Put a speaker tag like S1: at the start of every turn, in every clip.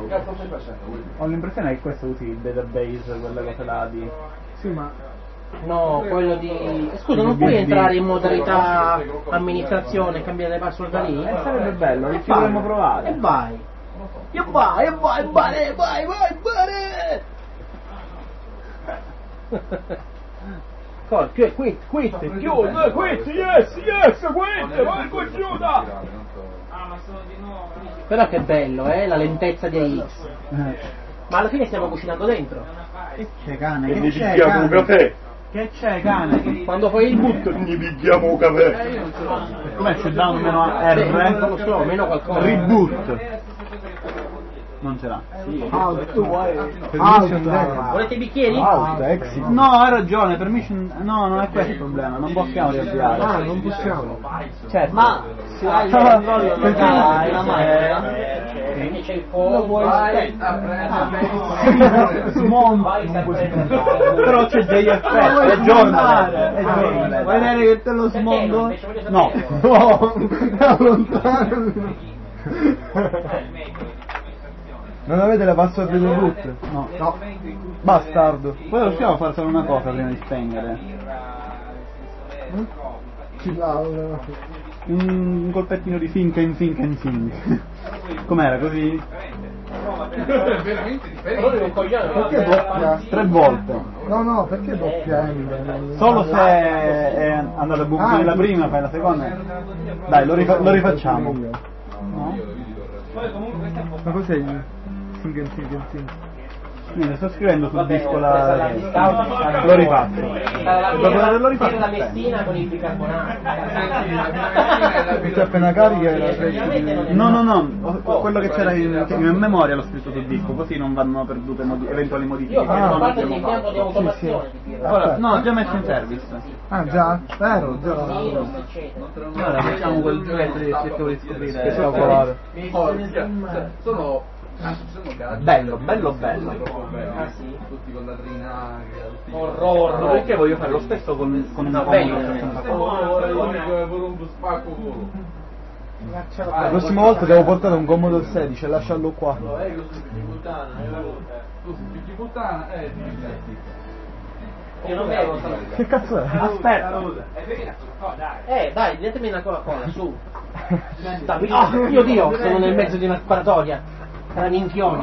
S1: cazzo stai facendo?
S2: Ho l'impressione che questo usi il database, quella cosa là di...
S3: Sì, ma...
S4: No, quello di... Scusa, non puoi entrare in modalità amministrazione e cambiare le password da lì?
S2: Sarebbe bello, ci dovremmo provare.
S4: E vai! Vai! Quit, chiude, quit, yes, quit, vai con chiuda! Però che bello, la lentezza di X. Ma alla fine stiamo cucinando dentro.
S3: Che c'è cane?
S1: E ne picchiamo un caffè.
S3: Che c'è cane?
S4: Quando fai il boot,
S1: Ne picchiamo un caffè.
S2: Com'è c'è down meno R?
S4: non lo so, meno qualcosa.
S2: Reboot. Non ce l'ha.
S4: Volete i bicchieri?
S2: No, hai ragione, permission... No, non è questo il problema, non possiamo riavviare.
S3: Ah, non possiamo.
S2: Certo.
S4: Ma se hai il controllo
S2: perché
S4: hai la macchina, perché c'è il fuoco,
S2: Però c'è degli effetti, è giornale.
S3: Vuoi vedere che te lo smondo?
S2: No.
S3: No, è lontano. Non avete la password del root?
S2: No.
S3: Bastardo.
S2: Poi possiamo fare solo una cosa prima di spegnere.
S3: Ci laura.
S2: Un colpettino di think. Com'era così?
S3: Perché doppia?
S2: 3 volte.
S3: No, perché doppia M?
S2: Solo se è andata a buco la prima, fai la seconda. Dai, lo rifacciamo. No?
S3: Ma cos'è il think?
S2: Niente, sto scrivendo sul disco lo rifaccio. Dopo averlo rifatto
S4: la Messina con il bicarbonato.
S3: C'è appena carica e la cresci.
S2: No, quello che c'era in memoria l'ho scritto sul disco, così non vanno perdute eventuali modifiche.
S4: Io faccio parte dell'impianto di automazione.
S2: No, ho già messo in service.
S3: Ah già? Spero, già.
S2: Allora facciamo quel giochetto di cerchiamo di scoprire.
S3: Che spettacolare.
S1: Sono
S2: Bello.
S1: tutti con la trina.
S4: Orrore.
S2: Perché voglio fare lo stesso con un
S3: La prossima volta devo portare un Commodore 16 e lasciarlo qua.
S1: Tu spicchi puttana,
S4: Io non bevo.
S3: Che cazzo è?
S2: Aspetta.
S4: Dai, ditemi una Coca-Cola, su. Io Dio, sono nel mezzo di una sparatoria. Tra minchioni.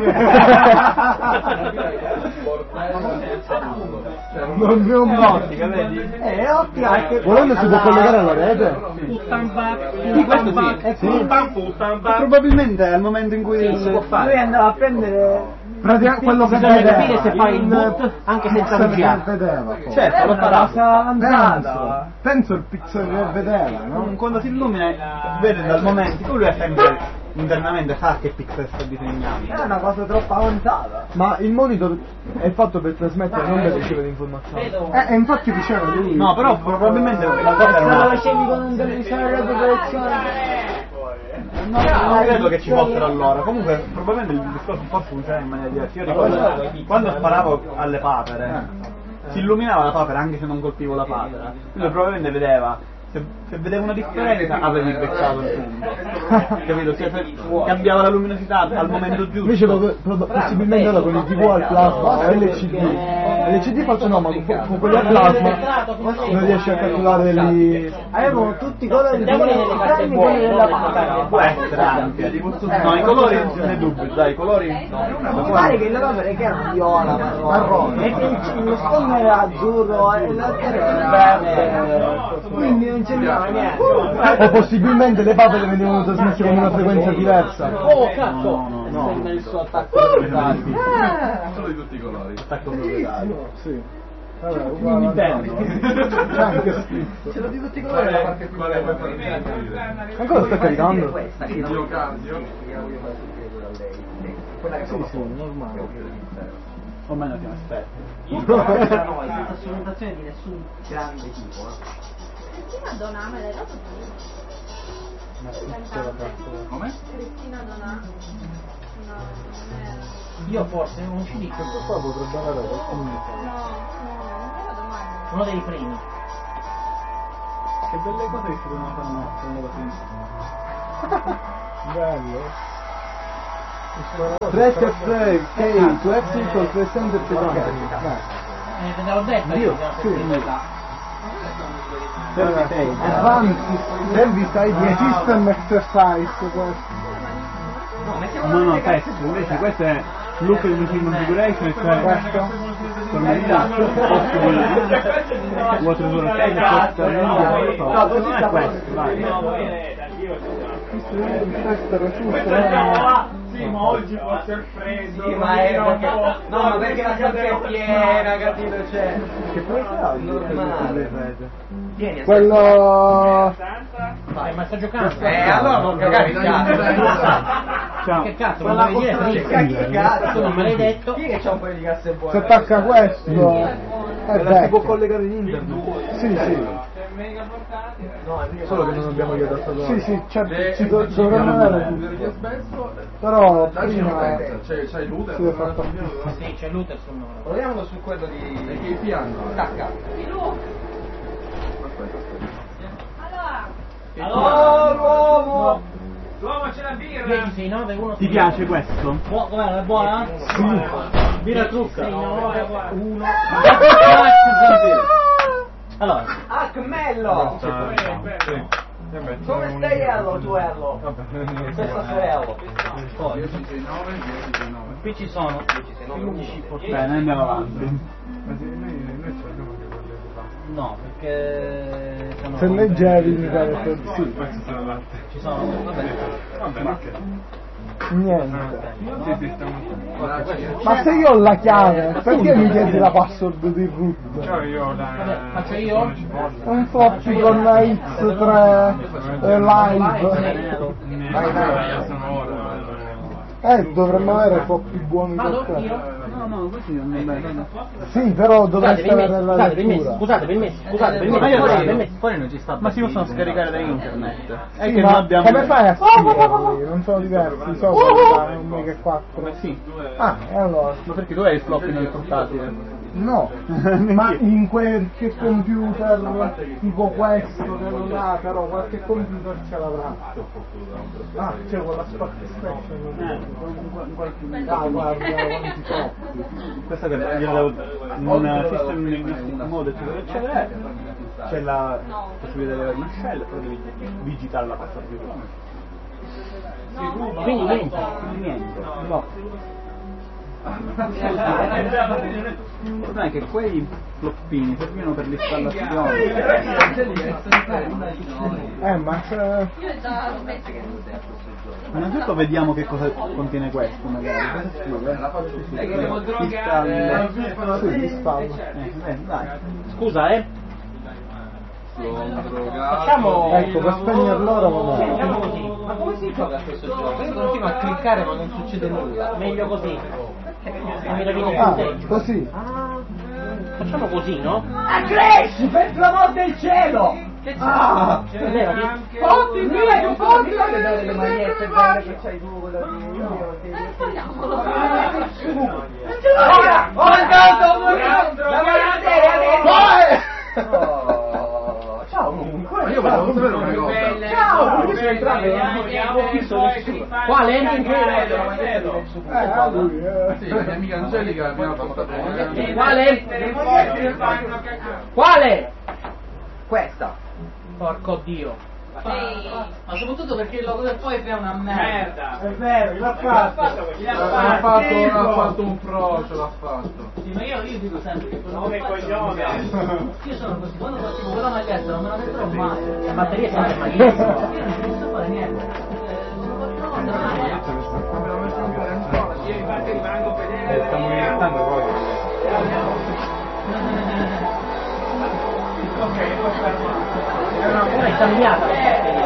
S3: Non ne ho
S2: Ottica, vedi?
S3: Volendo si può collegare alla rete?
S2: Sì, questo sì. Probabilmente è il momento in cui
S4: si può fare.
S2: lui andava a prendere
S3: quello che
S4: Bisogna
S3: vedeva.
S4: capire se fai il boot anche senza VGA.
S2: Certo, lo farà.
S3: Penso il pixel che vedeva, no?
S2: Quando si illumina vede dal momento lui è sempre internamente sa che pixel sta disegnando.
S3: È una cosa troppo avanzata. Ma il monitor è fatto per trasmettere, non per ricevere informazioni. E infatti diceva lui.
S2: No, però probabilmente la cosa era
S3: lo
S2: una...
S3: facevi con un televisore di proiezione.
S2: Non credo che ci fossero allora. Comunque probabilmente il discorso forse funziona in maniera diversa. Io ricordo quando sparavo alle papere si illuminava la papera anche se non colpivo la papera. Quindi probabilmente vedeva. Se vedeva una differenza avevi beccato il punto. Capito? Se cambiava la luminosità al momento giusto.
S3: Invece possibilmente ora con il TV al plasma o LCD. LCD faccio no, ma con quelli al plasma non riesci a calcolare lì. Avevano tutti i colori
S4: Andiamo nelle carte buone, non nelle carte
S2: Può essere anche. No, i colori ne dubbio, dai, i colori.
S5: Mi pare che le opere che erano viola, marrone, e che lo sfondo era azzurro e l'altro era verde, quindi non c'entrava niente.
S3: O possibilmente le papere venivano trasmesse con una frequenza diversa.
S4: Oh cazzo!
S2: No.
S4: Sembra il suo attacco proprietario.
S1: Sono di tutti i colori.
S2: Attacco proprietario.
S3: Sì.
S2: Nintendo.
S3: C'è anche scritto.
S5: Ce l'ho di tutti i colori.
S3: Ancora sta caricando?
S1: Dio Casio.
S5: Quella che
S3: Sì, normale.
S2: Ormai non siamo esperti.
S5: senza strumentazione di nessun grande tipo.
S6: Cristina Donà, me l'hai dato tu?
S1: Come?
S6: Cristina Donà. No, non era.
S4: Io forse non ci dico.
S3: Qua potrebbe avere qualcuno.
S6: No, non era domani.
S4: Uno dei primi.
S2: Che belle cose che si potevano fare una così.
S3: Bello. Press F3 K to exit or press enter to run.
S4: Te l'ho detto
S3: Io, sì. Advanced Service ID System Exercise questo.
S2: No, test, invece questo è Look at Machine Configuration, cioè
S3: Questo?
S2: Water Source Test, no, non è questo, dai.
S3: Questo era giusto.
S7: Sì, ma oggi può essere freddo.
S5: Sì, ma è perché... No, ma perché la stanza è piena, capito? Cioè...
S3: Che poi
S5: normale. Vieni,
S3: quello
S4: ma sto giocando.
S5: allora non cagare il
S2: Ciao.
S4: Che cazzo, non me l'hai detto?
S5: cazzo,
S4: non me l'hai detto?
S5: Chi è che c'ha un paio di casse buone?
S3: si attacca questo è
S2: Si può
S3: vecchio.
S2: collegare in internet.
S3: Sì.
S5: No,
S3: Solo che non abbiamo gli adattatori. Sì, dovremmo avere tutto. Però prima
S1: C'hai l'uter?
S3: si deve far partire.
S4: Sì, c'è l'Uther sul numero.
S5: proviamolo su quello
S1: E
S5: di...
S1: che piano?
S5: Stacca.
S6: Allora,
S5: l'uomo!
S7: L'uomo c'è la birra!
S4: 10, 6, 9, 1.
S2: Ti piace questo?
S4: Com'è? È buona?
S3: Sì.
S4: Birra trucca. 6, 9, 1. Allora,
S5: Acmello! Come stai Ello, tu Ello? Questa sei Ello.
S1: 10 sei 9, 10 sei 9.
S4: qui ci sono 15
S2: Bene, andiamo avanti.
S4: No, perché sono
S3: Se leggevi mi pare che sì.
S4: ci sono, vabbè.
S3: Niente.
S1: Grazie.
S3: Ma se io ho la chiave, perché mi chiedi la password di root?
S4: Vabbè, faccio io?
S3: Un floppy con X3 live. Dovremmo avere floppy buoni
S4: Vado
S3: per te.
S4: io?
S2: No, così non è bene.
S3: Sì, però dovresti avere la
S4: Scusate,
S3: lettura.
S4: scusate,
S2: Fuori non ci sta. Ma si possono scaricare da internet. È
S3: Sì,
S2: che
S3: ma
S2: non abbiamo.
S3: come fai a scriverli? Non sono diversi, sono un mega 4.
S2: Sì.
S3: Ah, e allora?
S2: Ma perché tu hai il floppy nel portatile?
S3: No, ma in qualche computer tipo questo che non ha, però qualche computer ce l'avrà. Ah, c'è quella Spark Station. Ah, guarda, quanti troppi.
S2: Questa che gliela devo. Un system linguistic mode eccetera eccetera. C'è la possibilità di avere una shell, però devi digitare la password più.
S4: Quindi niente.
S2: Niente. No. Il problema è che quei floppini servivano per l'installazione.
S3: Ma c'è...
S6: io già lo penso che
S2: Innanzitutto vediamo che cosa contiene questo magari. Cosa scrive?
S3: Sì, installa.
S2: Dai.
S4: Scusa,
S5: Facciamo...
S3: Ecco, per spegnere loro vabbè.
S5: Facciamo così. Ma come si gioca a questo gioco? Io continuo a cliccare ma non succede nulla.
S4: meglio così. Non mi rovini il
S3: Ah,
S4: punteggio.
S3: così.
S4: Facciamo così, no?
S5: Crash, per l'amor del cielo! Ah!
S4: Levati.
S5: Fotti, via, fotti! Mi dare le magliette belle che c'hai tu, quella di... Ora! Ho mandato! La adesso! Ciao comunque!
S1: Ma io volevo sapere una cosa.
S5: Ciao! Perché sono entrato e non ho visto nessuno?
S4: Quale?
S3: Lui,
S1: Sì, la mia amica Angelica mi ha portato
S4: Quale? Quale?
S5: Questa!
S4: Porco dio.
S8: Ma soprattutto perché il logo del Poetry è una merda.
S3: è vero, l'ha fatto.
S1: ha fatto un frocio, l'ha fatto.
S8: Sì, ma io dico sempre che quello che faccio io sono così, quando faccio quella maglietta non me la metterò mai.
S4: La batteria è sempre maglietta.
S8: Io non ci so fare niente.
S7: Io infatti rimango fedele.
S2: Stiamo diventando poi.
S4: Ora è cambiata la batteria.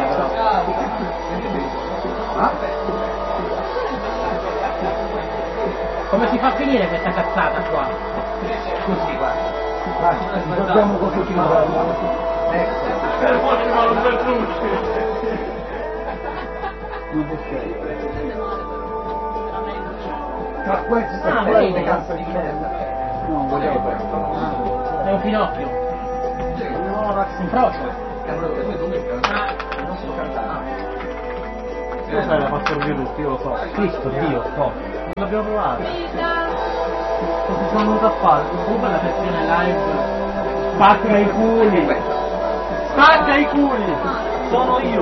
S4: Come si fa a finire questa cazzata qua?
S5: Così, guarda.
S3: Guardiamo cosa ci guarda. Tra questo
S4: Ah,
S3: e quelle
S4: vedi.
S3: cazzo di merda.
S2: No, volevo questo.
S4: È un finocchio. Un frocio.
S5: Non so cantare.
S2: Sai, la password di tutti, io lo so.
S4: Cristo, Dio, no.
S2: L'abbiamo provato.
S8: Cosa sono venuto a fare? Comunque la sezione live.
S2: Spacca i culi! Spacca i culi! Sono io!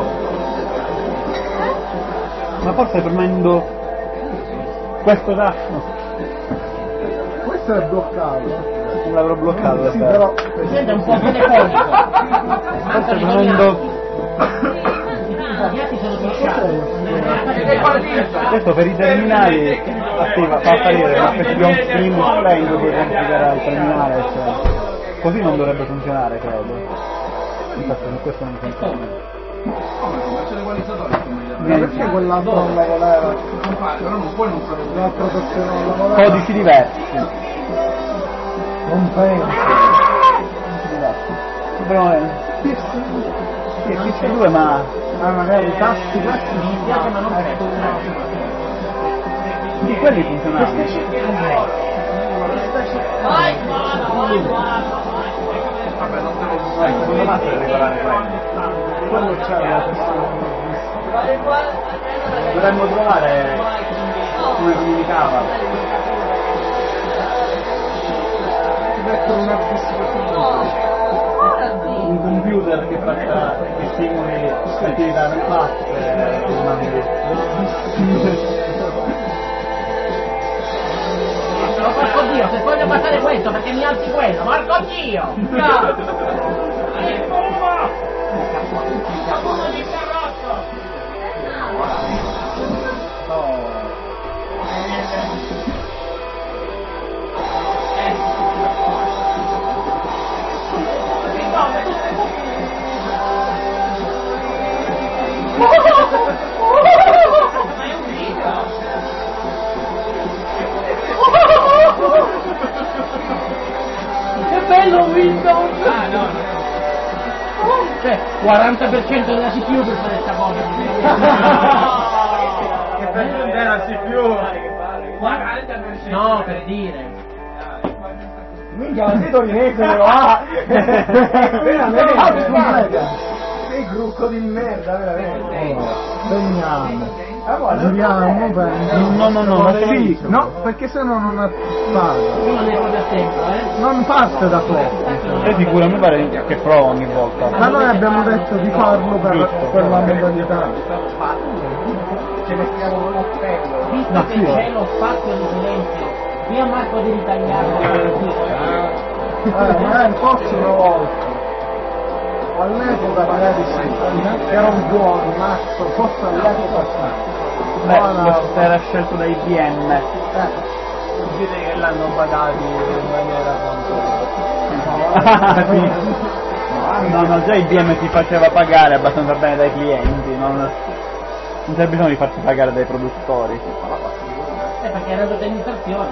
S2: Ma forse stai premendo questo tasto?
S3: Questo è bloccato.
S2: Non l'avrò bloccato.
S3: Sì, però...
S4: Sente un po' telefonico.
S2: Forse stai premendo...
S4: Gli altri sono pisciati.
S2: Questo per i terminali attiva, fa apparire una specie di un screen display in cui puoi configurare il terminale, cioè. Così non dovrebbe funzionare, credo. Infatti su questo non funziona.
S1: Ma c'è l'equalizzatore
S3: Ma perché quell'altro non la voleva?
S1: però non puoi non fare
S3: L'altro perché non la voleva?
S2: Codici diversi.
S3: Non penso.
S2: Però sì, PS2 ma...
S3: magari i tasti questi
S4: Mi piace ma non credo.
S2: Sì, quelli funzionavano.
S1: vabbè non te lo
S2: Come faccio a regolare quello?
S3: quello c'è la
S2: Dovremmo trovare come comunicava.
S3: mettere un
S2: Un computer che faccia che simuli l'attività del fatto
S4: Porco Dio, se voglio passare questo perché mi alzi quello, porco Dio! Che bello Windows! Ah no, cioè 40% della CPU per fare sta cosa.
S2: Che bello la CPU!
S4: 40%? No, per dire.
S3: minchia la sei torinese però sei gruppo di merda veramente veniamo giriamo
S2: No,
S3: sì, no, perché se no non paga.
S4: Uno ne proprio a tempo,
S3: Non parte da poco.
S2: Sei sicuro? Mi pare che provo ogni volta.
S3: Ma noi abbiamo detto di farlo per la modalità.
S5: Ce ne stiamo un appello.
S4: Visto che c'è lo spazio di silenzio, io Marco di ritagliarlo.
S3: Magari forse una volta. All'epoca magari sì. Era un buon mazzo, forse all'epoca sì.
S2: Beh, questo era scelto da IBM.
S3: Dite che l'hanno pagato in maniera
S2: No, già IBM si faceva pagare abbastanza bene dai clienti, non c'è bisogno di farsi pagare dai produttori.
S4: Perché era l'organizzazione.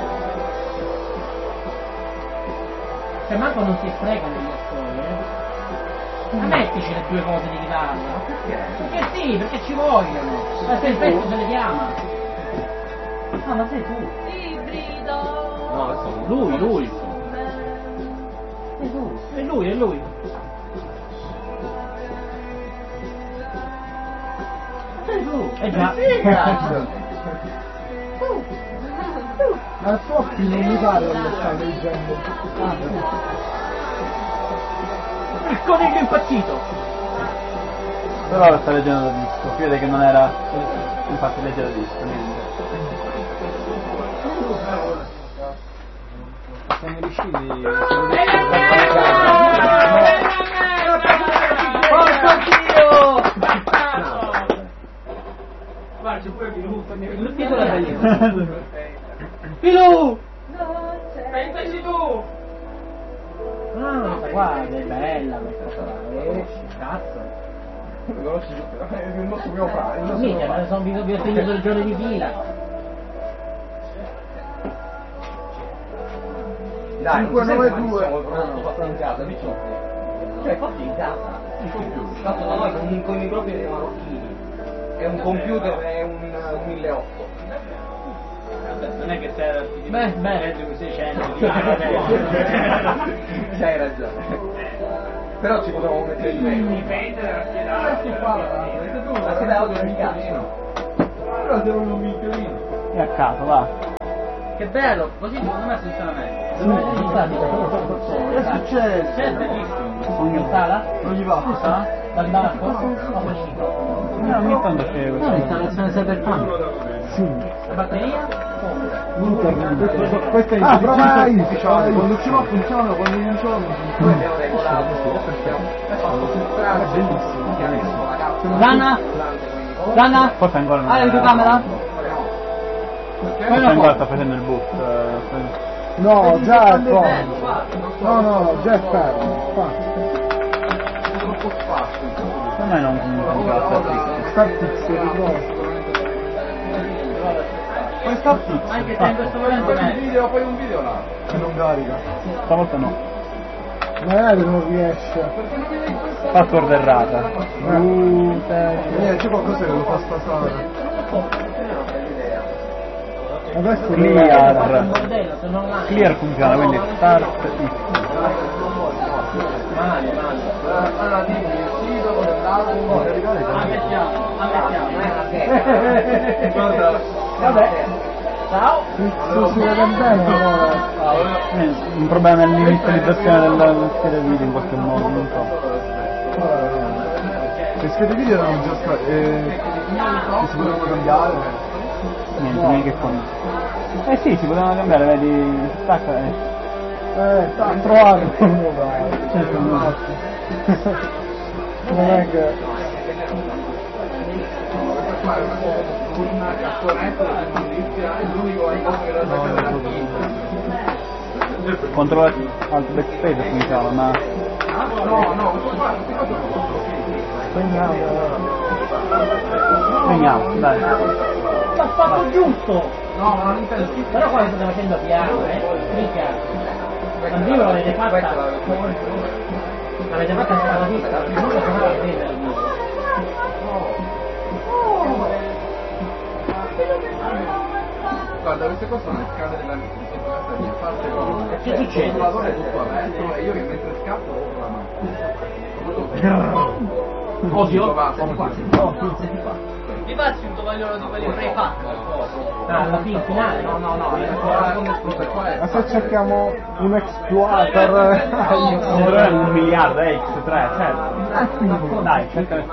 S4: Cioè Marco non si spreca negli attori, Ma mettici le due cose di chitarra. Perché sì, perché ci vogliono. Ma se spesso se le chiama. No, ma sei tu.
S6: Ibrido.
S4: No, lui. È lui. Sei tu. Già.
S3: Ma Soffi non mi pare che sta leggendo.
S4: Il coniglio impazzito.
S2: Però lo sta leggendo dal disco, si vede che non era infatti leggere dal disco, niente. Siamo riusciti.
S4: Porco Dio!
S7: Guarda, c'è pure
S4: Il titolo è bellissimo. Filù!
S7: pensaci tu!
S4: Ah, guarda, è bella questa cosa. Cazzo.
S3: Non so come fare.
S4: Mica, me ne sono vi ho tenuto il giorno di fila.
S5: Dai,
S3: 592.
S5: fatto in casa, vicino. Cioè, fatto in casa. Fatto da noi con i microfoni dei marocchini. È un computer, è un 1008.
S2: Non è che c'era
S4: Beh.
S2: 600.
S5: C'hai ragione. Però ci potevamo mettere di mezzo.
S7: Dipende dalla scheda.
S5: La scheda audio è mica, no?
S1: Però sei un minchiolino.
S2: È a caso, va.
S8: Che bello, così secondo me funziona meglio.
S3: Che è successo?
S8: È bellissimo.
S2: Ogni
S4: Sala?
S3: Non gli va.
S4: Ah? Dal barco? No,
S2: No, ogni tanto c'è
S4: no, installazione cyberpunk.
S3: Sì.
S4: La batteria?
S3: Internet. Questa è in prova ufficiale. Quando ci va funziona, quando non ci va non funziona. È bellissimo.
S4: Lana? Lana?
S2: Forse ancora non
S4: Hai la videocamera?
S2: Forse ancora sta facendo il boot.
S3: No, già è pronto. No, già è fermo.
S1: Troppo spazio.
S2: Secondo me non fa
S3: Startix, ricordo.
S2: Poi sta fix.
S8: Anche se in questo momento
S1: Poi un video là.
S3: Che non carica.
S2: Stavolta no.
S3: Magari non riesce.
S2: Password errata.
S3: C'è qualcosa che lo fa stasera. Adesso
S2: Clear.
S4: Bordello, se non l'hai.
S2: Clear funziona, quindi start X.
S4: Male.
S1: Allora dimmi il titolo dell'album.
S8: ammettiamo.
S4: Vabbè. Ciao.
S3: si vede bene allora.
S2: Un problema nell'inizializzazione del scheda video in qualche modo, non so.
S3: Le schede video erano già si potevano cambiare.
S2: Niente, neanche con. Sì, si potevano cambiare, vedi, stacca
S3: Sta a trovare non è che
S1: Un cartonetto di giustizia è l'unico cosa che da
S2: Controllo alt backspace funziona, ma.
S1: No, questo qua
S2: Veniamo, dai.
S4: L'ha fatto giusto!
S1: no, ma non intendo
S4: Però qua lo state facendo piano, mica. La prima l'avete fatta. L'avete fatta stata vista, non la potete vedere.
S1: Guarda, queste qua sono le scale della mia parte
S4: Che succede?
S1: Il controllore è tutto aperto e io che mentre scappo apro la macchina.
S4: Oddio.
S8: Mi faccio un tovagliolo di quelli prefatti.
S4: Alla fine finale?
S1: No, la seconda esplosione qua è
S3: ma se cerchiamo un exploiter
S2: Però è 1 miliardo, X3, certo. Dai, cerca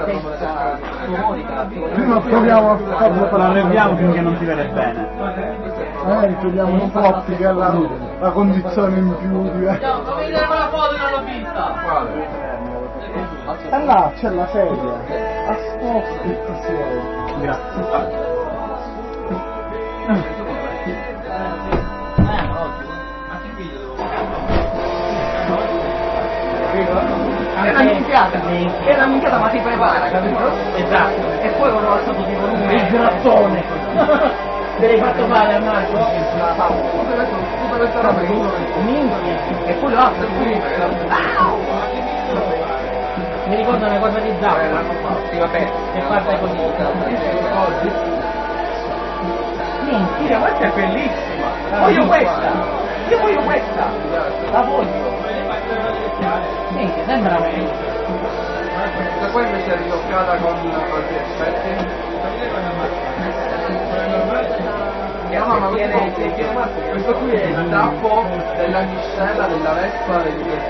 S3: prima proviamo a farlo
S2: non arriviamo finché non si vede bene.
S3: togliamo un po' che è la condizione in più di
S8: Andiamo, fammi vedere quella foto che non l'ho vista.
S1: quale?
S3: là c'è la sedia a sposti
S2: Grazie.
S8: È una minchiata ma si prepara, capito?
S4: Esatto.
S8: E poi uno alza così con un
S4: Il grattone. Te l'hai fatto male a Marco?
S1: Tutta questa roba che uno
S4: Minchia.
S8: e poi lo alza qui.
S4: Mi ricorda una cosa di Zappa.
S8: Sì, vabbè.
S4: Che parte così. Minchia.
S8: Questa è bellissima. Voglio questa. Io voglio questa. La voglio.
S4: Minchia, sembra meglio.
S1: questa qua invece è ritoccata con altri effetti. No, ma questo qui è il tappo della miscela della Vespa degli anni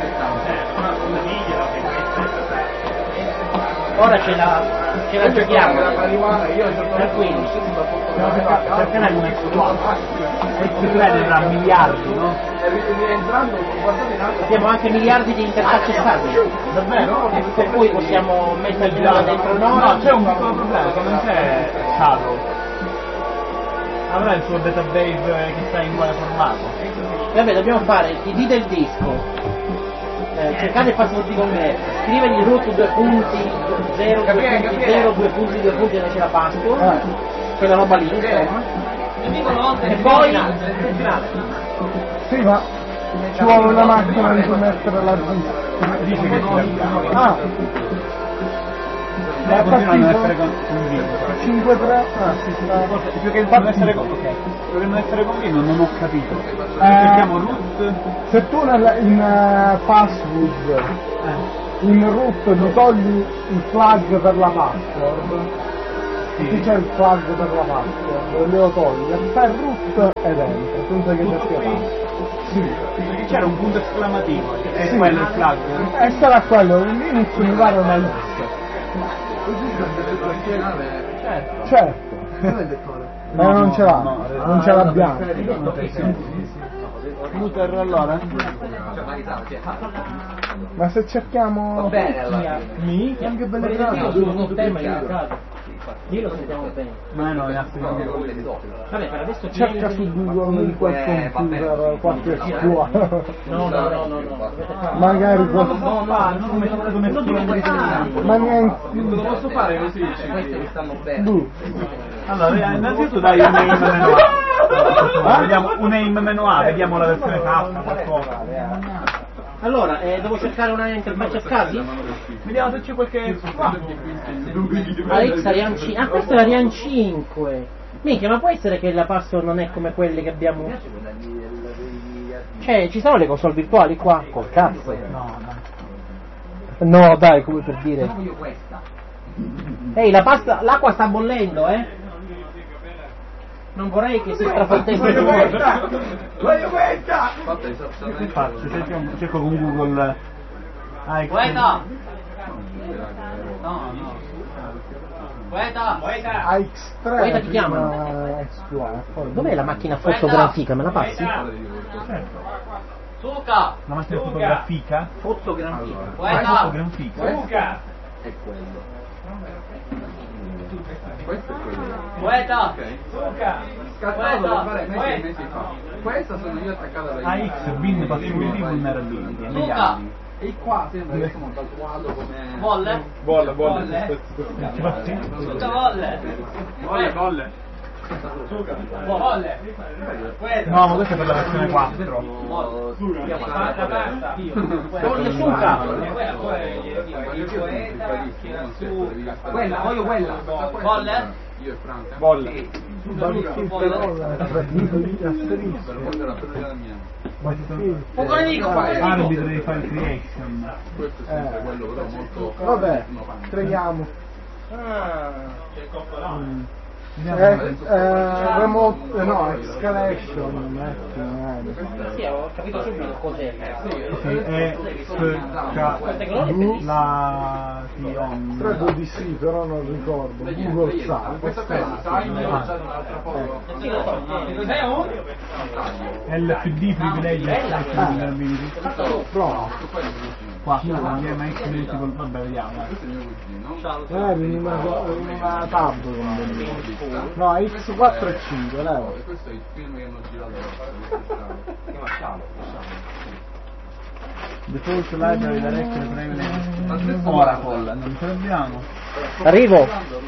S1: 70.
S4: Ora ce la giochiamo.
S1: La marijuana, io ho
S4: Tranquilli.
S2: Perché non è un X3 tra miliardi, no?
S1: E rientrando, guardate in alto.
S4: Abbiamo anche miliardi di interfacce stabili.
S2: Davvero?
S4: Per cui possiamo metterla dentro
S2: No,
S4: un'ora.
S2: c'è un piccolo problema, che non c'è Shadow. Avrà il suo database che sta in quale formato?
S4: Vabbè, dobbiamo fare il ID del disco. Cercate il password di congresso, scrivegli root 2 punti 0 2 punti 0 2 punti 2 punti dove c'è la password, quella roba lì, insomma. E poi
S3: sì, ma ci vuole una macchina in cui mettere la disca.
S2: Dice che ci abbiamo.
S3: Ah,
S2: Lei continua a non essere convinto.
S3: 5-3, si sta.
S2: Più che non essere convinto, più che non essere convinto, non ho capito. Cerchiamo root.
S3: Se tu in password in root gli togli il flag per la password, Qui c'è il flag per la pasta, lo devo togliere, fai root ed entra, senza che ci sia pasta. Sì.
S2: C'era un punto esclamativo, è quello il flag.
S3: E sarà quello, l'inizio mi pare una X. Certo. Ma non ce l'ha, non ce l'abbiamo.
S2: Muter allora?
S3: Ma se cerchiamo...
S1: Va bene allora.
S3: Mi? Anche belle
S4: Io
S3: frasi.
S4: sono un tema iniziato. Io lo sentiamo bene.
S2: Ma no,
S4: Vabbè, per adesso
S3: Cerca su Google in quel computer 4
S4: No.
S3: Magari ma neanche...
S1: Lo posso fare così, questi mi stanno bene.
S2: Allora, innanzitutto dai un aim meno A. Vediamo un aim meno A, vediamo la versione cassa, qualcosa.
S4: Allora, devo cercare una interfaccia a scasi?
S2: Vediamo se c'è qualche...
S4: Alex Ariane 5. Ah, questa è l'Ariane 5. Minchia, ma può essere che la password non è come quelle che abbiamo... Cioè, ci sono le console virtuali qua? Col cazzo. No, dai, come per dire. Ehi, l'acqua sta bollendo, Non vorrei che si strafottesse il
S2: Voglio questa! Faccio, cerco con Google AX.
S3: AX3
S4: Guarda, ti chiamano. Dov'è la macchina fotografica? Me la passi?
S7: Suca!
S2: La macchina fotografica?
S4: Fotografica.
S2: Fotografica?
S7: Suca!
S1: È quello. Questo è quello.
S7: Poeta!
S1: Ok.
S7: Suca!
S1: Scattato da fare mesi fa. Questa sono io attaccata da
S2: AX bin passivity vulnerability. Negli
S7: Suca!
S2: anni.
S1: E qua sembra che sono tatuato come...
S7: Volle?
S2: Bolle.
S7: Suca volle!
S2: Bolle.
S7: Volle!
S2: No, ma questa è per la versione 4.
S4: Voglio suca!
S1: Quella, voglio quella.
S7: Volle?
S1: Io e Franca.
S2: Bolle.
S4: Come dico?
S2: Arbitrary file creation.
S1: Questo è sempre quello però molto...
S3: Vabbè, traiamo. Remote, no, escalation,
S4: Sì, ho capito subito cos'è.
S2: Sì, è la
S3: credo di sì, però non ricordo. Google sa.
S1: Questa qua è il timer, c'è un'altra foto.
S4: Sì, lo so.
S7: Cos'è un?
S2: LPD privilege vulnerability.
S3: Prova.
S2: Qua, DMX multiple, vabbè, vediamo.
S3: Magari in una tab no, X4 e 5, dai.
S1: Questo è il film che hanno girato.
S2: Default library directory privilege Oracle, non ce l'abbiamo.
S4: Arrivo.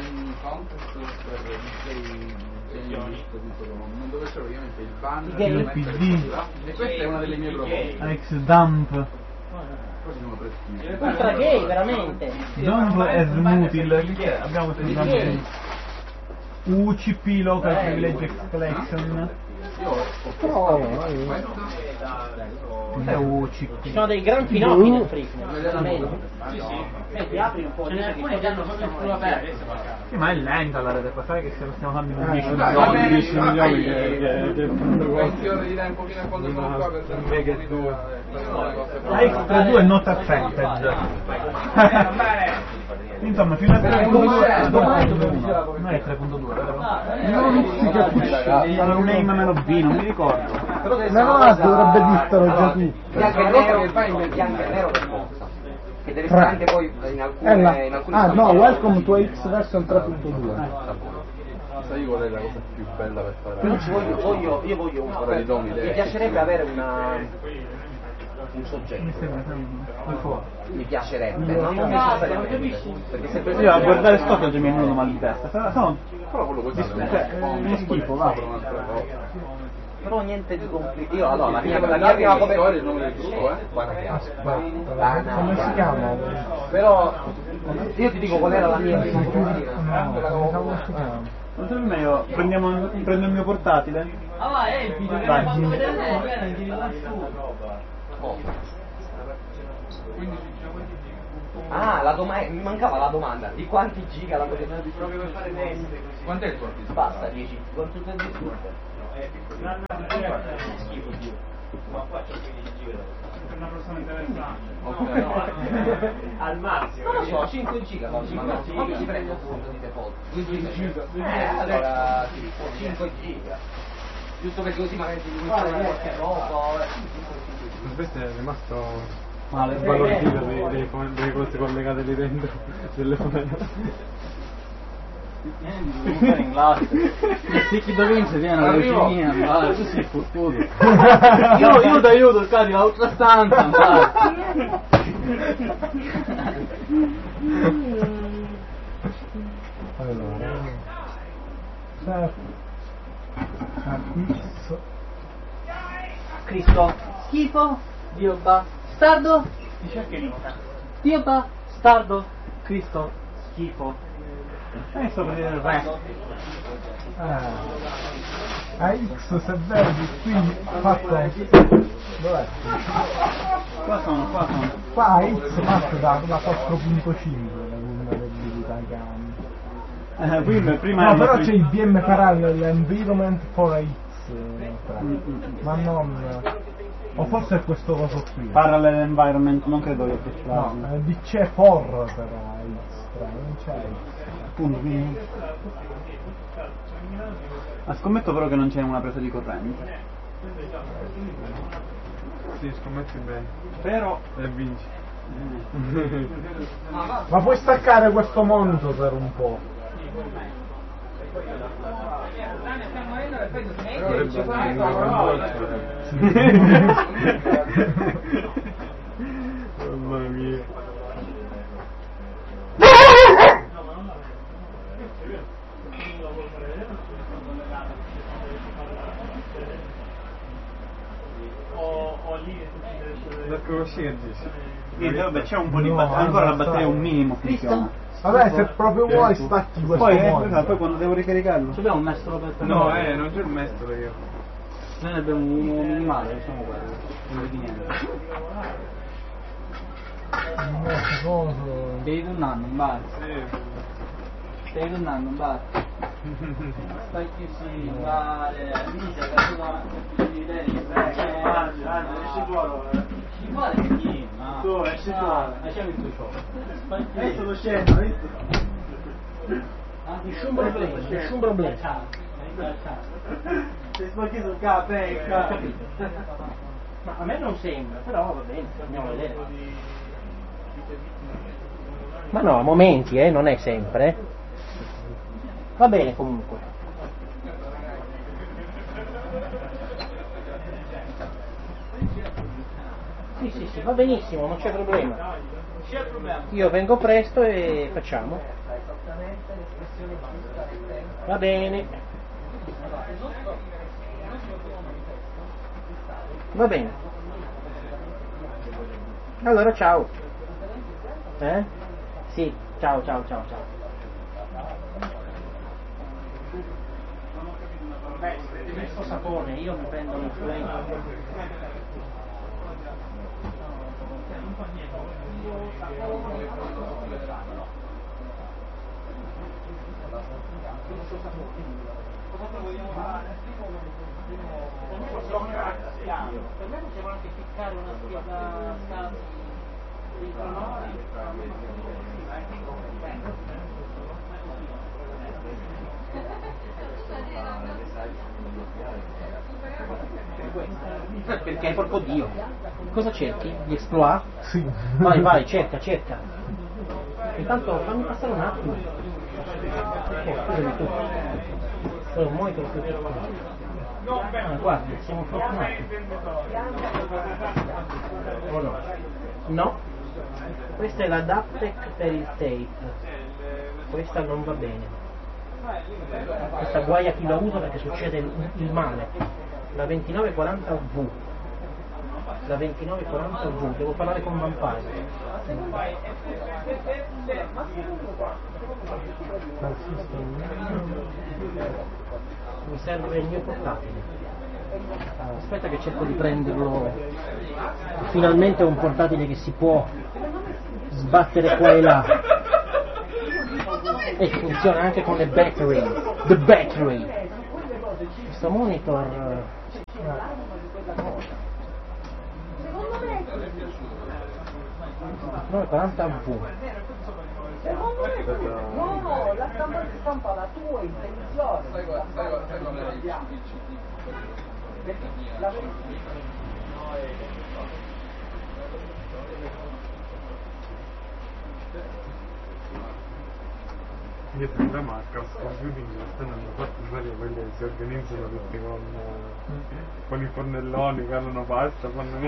S1: Dove c'è ovviamente il banner
S2: LPD
S1: e questa è una delle mie proposte.
S2: AX dump
S4: Ultra gay, veramente.
S2: dump as mutil. Abbiamo questo dump UCP local privilege collection. È UCP.
S4: Ci sono dei gran finocchi nel freak, veramente. Ti apri un po'. Ce ne alcune che hanno fatto il culo aperto.
S2: Sì, ma è lenta la rete, sai che se lo stiamo facendo in 10
S1: dai,
S2: milioni,
S1: pensione di dare un pochino a quando sono qua per sempre un pochino
S2: la X32 è not affected. Insomma, fino a 3.2 non è 3.2, vero?
S3: Non si capisce.
S2: Sarà un aim meno B, non mi ricordo.
S3: No, dovrebbe dirtelo già tu.
S5: Bianco e nero che fai in bianco e nero per forza. Che deve stare anche poi in alcune
S3: no, welcome to X version 3.2.
S1: Sai qual è la cosa più bella per fare?
S5: Io voglio mi piacerebbe avere un soggetto. Mi piacerebbe, non necessariamente. Perché se per
S2: Io a guardare Scott già mi è venuto mal di testa. Sono
S1: Però quello così
S2: uno schifo, va.
S5: però niente di complicato. Io allora la mia prima
S1: copertura il nome del gruppo, guarda che
S3: Come si chiama?
S5: però io ti dico qual era la mia prima copertura.
S2: Non so meglio, prendo il mio portatile.
S7: Ah, va, è il video.
S2: Vai.
S7: Faccio vedere te, magari ti rilascio.
S5: Ah, mi mancava la domanda. Di quanti giga la potete proprio per fare test?
S1: Quant'è il tuo artista?
S5: Basta, 10. Con tutte e due tutte.
S8: Schifo, Dio. Ma qua c'ho 15 giga.
S2: Per una persona interessante.
S1: Ok.
S8: Al massimo.
S5: Non lo so, 5 giga. Ma che si prende appunto di default? 2 giga. Allora, sì, 5 giga. Giusto perché così magari ti devi fare qualche roba.
S3: Questo è rimasto
S2: Male,
S3: sbalordito delle cose collegate lì dentro delle
S2: fare in classe. Se chi da vince viene alla leucemia, vale, tu sei fottuto. Io ti aiuto, cadi l'altra stanza, vale.
S3: Allora,
S4: Cristo, schifo, Dio bastardo, Dio bastardo, Cristo, schifo.
S2: Sto per dire il resto.
S3: a X se vedi qui fatto dov'è?
S2: Qua sono.
S3: Qua a X fatto da 4.5 la vulnerabilità cani.
S2: Prima
S3: No, però c'è il VM Parallel Environment for X ma non o forse è questo coso qui.
S2: Parallel environment, non credo che sia.
S3: No, c'è for per X, non c'è X.
S2: Appunto, quindi. Ma scommetto però che non c'è una presa di corrente.
S3: Sì, scommetti bene.
S2: Però.
S3: E vinci. Ma puoi staccare questo monitor per un po'? Mamma mia. La conosci
S2: Niente, vabbè, c'è un po' di batteria. Ancora la batteria è un minimo funziona.
S3: Vabbè, se proprio vuoi stacchi questo monitor.
S2: Poi quando devo ricaricarlo. Abbiamo un mestolo per
S3: No, non c'è il mestolo io.
S2: Noi ne abbiamo uno minimale, diciamo quello. Non di niente. Devi un anno, un bar. Devi un anno, un bar. Specchio sì, vale, mica, ci vuole che chi? Dove? Ci vuole. Lasciamo il tuo show. Adesso lo scendo, visto?
S4: Nessun problema.
S2: Se spacchi sul capo,
S4: Capito. Ma a me non sembra, però va bene, andiamo a vedere. Ma no, a momenti, non è sempre. Va bene comunque. Sì, va benissimo, non c'è problema. Io vengo presto e facciamo. Va bene. Va bene. Allora ciao. Sì, ciao. Questo sapone, io mi prendo l'influenza. Per me possiamo anche ficcare una scheda SCSI dentro perché è proprio Dio. Cosa cerchi? Gli exploit?
S3: Sì.
S4: Vai, cerca. Intanto fammi passare un attimo. Scusami tu. Sono un monitor più piccolo. Guarda, siamo fortunati. O no? No? Questa è la Daptec per il tape. Questa non va bene. Questa guaia chi la usa perché succede il male. La 2940V. La 2940V, devo parlare con Vampire. Mi serve il mio portatile. Aspetta che cerco di prenderlo. Finalmente è un portatile che si può sbattere qua e là. E funziona anche con le battery. The battery. Questo monitor. No, 40V.
S5: No, la stampa la tua in televisione.
S1: Sai qual è il
S3: Il problema è che a computing hanno fatto serie quelli che si organizzano tutti con i fornelloni, che hanno pasta, fanno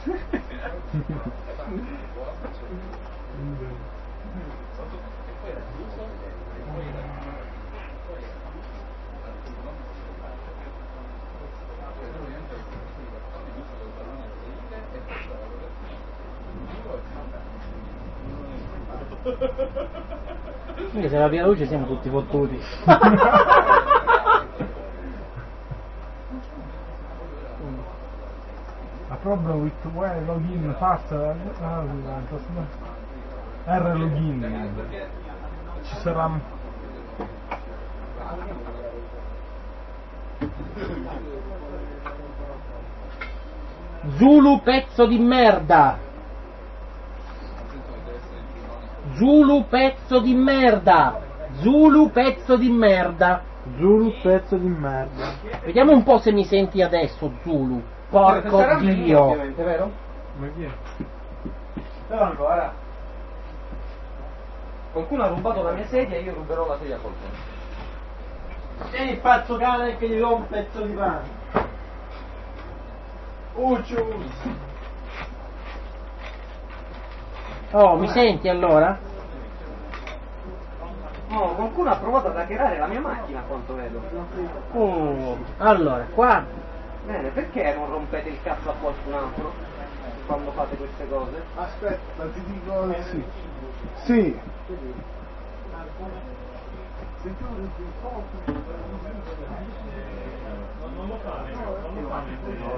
S4: Quindi se la via luce siamo tutti fottuti.
S3: A problem with where login password R login ci sarà
S4: Zulu pezzo di merda. Zulu pezzo di merda. Zulu pezzo di merda.
S3: Zulu pezzo di merda.
S4: Vediamo un po' se mi senti adesso, Zulu. Porco Dio.
S1: Vero?
S3: Ma chi è?
S1: Però allora qualcuno ha rubato la mia sedia e io ruberò la sedia a qualcuno.
S5: Tieni il pazzo cane che gli do un pezzo di pane.
S4: Oh, mi senti allora?
S1: Oh, qualcuno ha provato ad hackerare la mia macchina a quanto vedo.
S4: Allora, qua.
S1: Bene, perché non rompete il cazzo a qualcun altro quando fate queste cose?
S3: Aspetta, ti dico sì. Sì.
S8: Non lo fa.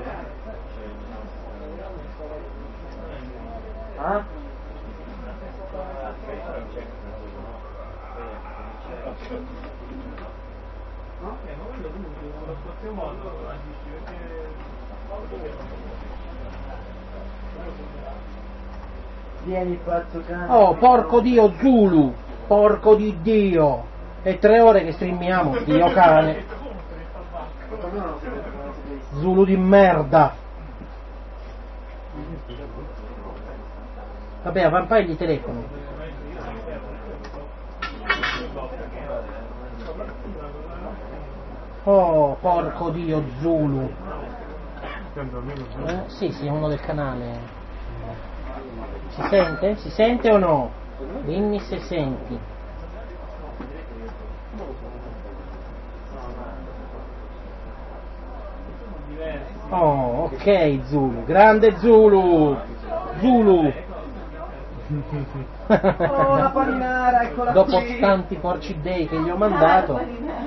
S1: Ah?
S5: Vieni pazzo cane.
S4: Oh, porco Dio, Zulu. Porco di Dio. È 3 ore che streamiamo, Dio cane. Zulu di merda. Vabbè, a Vampire gli telefono. Oh, porco Dio, Zulu. Sì, è uno del canale. Si sente? Si sente o no? Dimmi se senti. Oh, ok, Zulu. Grande Zulu. Zulu.
S5: Oh, la paninara, eccola
S4: Dopo
S5: qui.
S4: tanti porci dei che gli ho mandato.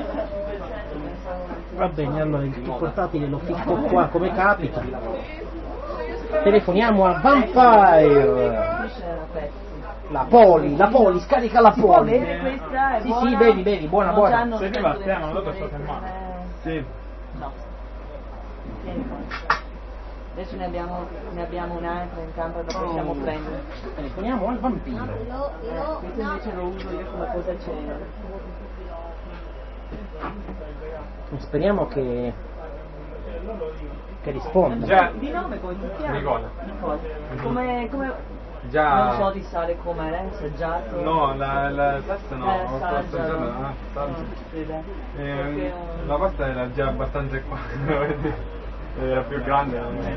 S4: Va bene, allora il tuo portatile lo ficco qua come capita. Telefoniamo a Vampire. La Poli, scarica la Poli.
S6: Questa è
S4: Sì,
S6: buona?
S4: sì, bevi, buona,
S6: Non
S4: buona.
S6: c'hanno
S3: Se
S6: spento
S3: arriva a
S6: le
S3: tema, dopo
S6: piccole-
S3: state male. Sì.
S6: No. Tieni qua. Adesso ne abbiamo un'altra in campo che possiamo prendere.
S4: Telefoniamo al vampiro.
S6: Questo invece lo uso io come posacena.
S4: Speriamo che risponda.
S3: Già.
S6: Di nome come ti chiami?
S3: Nicola.
S6: Come
S3: Già.
S6: non so di sale com'era, assaggiato?
S3: No, la pasta no, ho
S6: assaggiato.
S3: assaggiato.
S6: Vede.
S3: La pasta era già abbastanza qua, era più grande.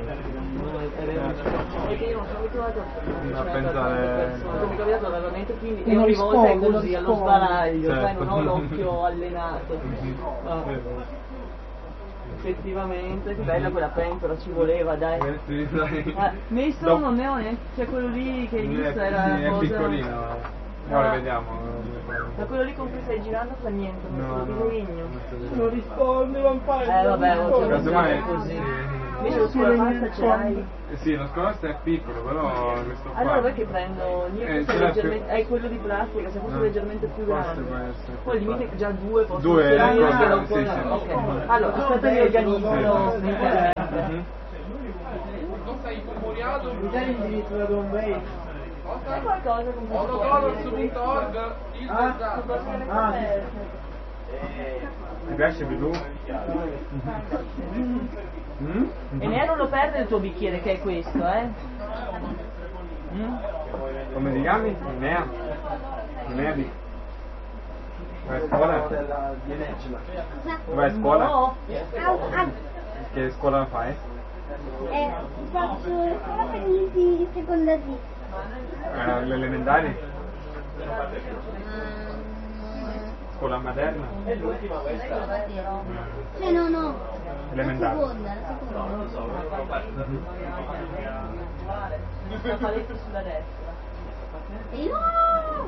S6: Perché io non sono abituato
S3: A pensare-
S6: non mi è capitato veramente, quindi
S4: E non
S6: ogni volta è
S4: risponde,
S6: così
S4: non
S6: allo
S4: risponde.
S6: sbaraglio, sai,
S3: Certo.
S6: non ho l'occhio allenato. Ah, effettivamente, che bella quella pentola, ci voleva, dai.
S3: Sì, dai.
S6: Messo
S3: Dopo-
S6: non ne ho neanche, cioè quello lì che hai visto era
S3: è
S6: cosa...
S3: piccolino. Ora vediamo.
S6: Ma quello lì con cui stai girando fa niente, non
S3: No,
S6: so di
S3: no.
S6: legno.
S5: Non risponde, Vampire.
S6: Vabbè, ho
S3: Casomai
S6: così.
S3: sì.
S6: Quindi lo scuola ce l'hai?
S9: Sì, lo scolastica è piccolo, però questo qua.
S6: Allora perché prendo? Io
S9: ce l'ha
S6: leggermente. È quello di plastica, se fosse leggermente più grande.
S9: può essere.
S6: Poi il limite è già due posso
S9: Due,
S6: usare,
S9: ecco,
S6: che non
S9: sì,
S6: può-
S9: sì.
S6: ok. Allora, aspetta mi organizzo mentalmente.
S1: Non sei fumoriato?
S3: Mi dai l'indirizzo da Don Wayne?
S6: C'è qualcosa con cui
S1: Autocolors.org il
S9: Ti piace più tu?
S6: Enea non lo perde il tuo bicchiere che è questo, eh?
S9: Come ti chiami? Nea? Nea di... Vai a scuola? Vai a scuola?
S10: No.
S9: Che scuola fai?
S10: Faccio scuola per inizi seconda D.
S9: Le elementari? Scuola materna?
S10: Cioè no.
S9: Elementare.
S10: La seconda.
S6: La paletta sulla destra.
S10: No!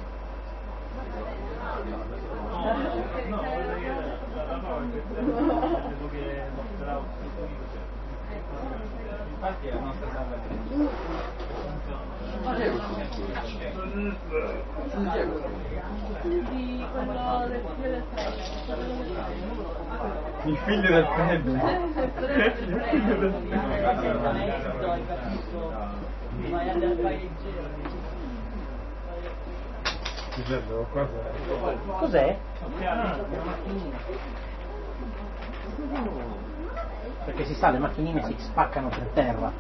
S9: Il figlio del freddo.
S4: Cos'è? Perché si sa, le macchinine si spaccano per terra.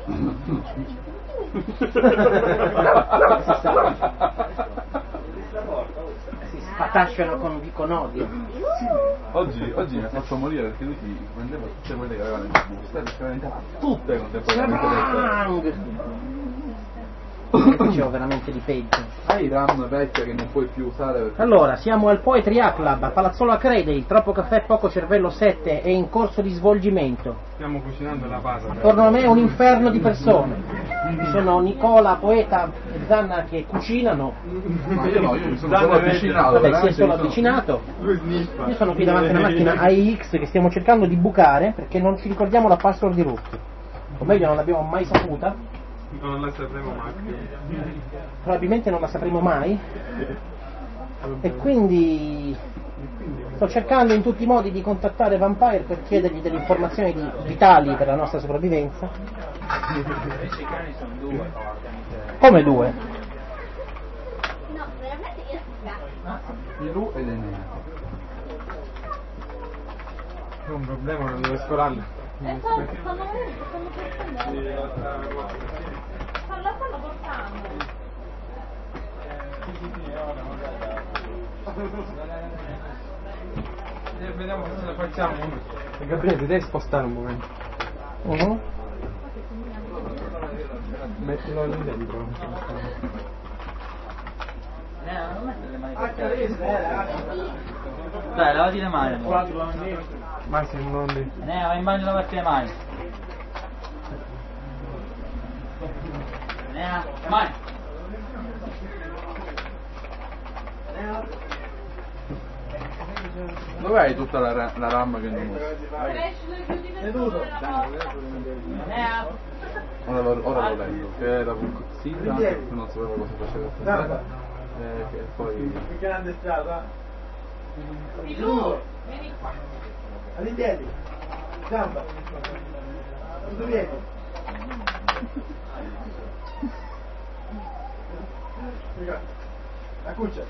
S4: Si spatasciano con odio.
S11: Oggi mi ha fatto morire perché lui si prendeva tutte quelle che avevano in busta e le sperimentava tutte contemporaneamente.
S4: Facevo veramente di peggio.
S11: Hai RAM vecchia che non puoi più usare perché...
S4: Allora, siamo al Poetry A Club, a Palazzolo Acredei, troppo caffè, poco cervello 7, è in corso di svolgimento.
S9: Stiamo cucinando la pasta.
S4: Attorno a me è un inferno di persone. Ci sono Nicola, Poeta e Zanna che cucinano.
S11: Ma io no, io mi sono solo avvicinato.
S4: Vabbè, si è solo avvicinato. Io sono qui davanti a una macchina AIX che stiamo cercando di bucare perché non ci ricordiamo la password di root. O meglio, non l'abbiamo mai saputa.
S9: Non la sapremo mai.
S4: Probabilmente non la sapremo mai. E quindi sto cercando in tutti i modi di contattare Vampire per chiedergli delle informazioni vitali per la nostra sopravvivenza.
S8: Invece i cani sono due.
S4: Come due?
S10: No, veramente io
S11: Pilù ed Enea.
S9: È un problema, non deve scolarlo.
S10: stanno portando.
S9: Vediamo se ce la facciamo. Gabriele, ti devi spostare un momento. Mettilo lì dentro.
S8: Non mettere le mani per terra. Dai, lavati le mani.
S9: Ma se non lì.
S8: Vai in bagno a lavarti le mani. Le mani.
S11: Dove hai tutta la RAM che non usi? Ora lo leggo, che era un cozzita, non sapevo cosa faceva. E poi...
S3: Che grande strada? Pilù! All'indietro! Gamba! Tutto dietro! La cuccia!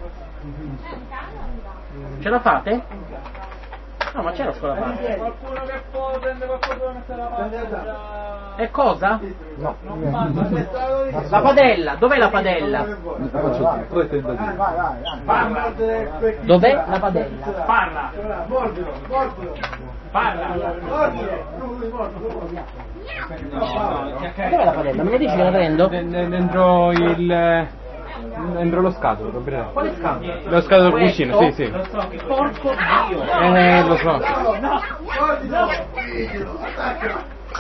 S4: Ce la fate? No, ma c'è la scuola base.
S8: Qualcuno che può prende qualcosa da mettere la pasta.
S4: E cosa?
S3: No,
S4: La padella, dov'è la padella?
S11: Tre tentativi.
S3: vai!
S4: Dov'è la padella?
S8: Parla.
S3: Mordilo!
S8: Parla.
S3: Mordilo!
S4: Dov'è la padella? Me lo dici che la prendo?
S9: Dentro dentro lo scatolo, Gabriele.
S4: Quale scatolo?
S9: Lo scatolo del cuscino, sì, sì.
S4: Porco Dio!
S9: Lo so.
S3: Mordilo! Attacca!